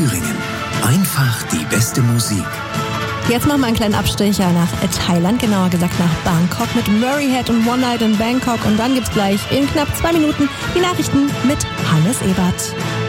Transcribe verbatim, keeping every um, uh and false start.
Thüringen. Einfach die beste Musik. Jetzt machen wir einen kleinen Abstecher nach Thailand, genauer gesagt nach Bangkok mit Murray Head und One Night in Bangkok. Und dann gibt's gleich in knapp zwei Minuten die Nachrichten mit Hannes Ebert.